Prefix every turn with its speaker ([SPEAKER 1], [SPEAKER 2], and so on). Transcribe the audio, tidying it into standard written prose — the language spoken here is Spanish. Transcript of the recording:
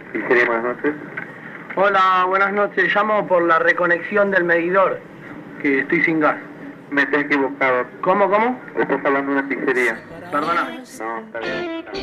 [SPEAKER 1] Pizzería, buenas noches.
[SPEAKER 2] Hola, buenas noches. Llamo por la reconexión del medidor, que estoy sin gas.
[SPEAKER 1] Me está equivocado.
[SPEAKER 2] ¿Cómo?
[SPEAKER 1] Estás hablando de una pizzería.
[SPEAKER 2] Perdona.
[SPEAKER 1] No, está bien.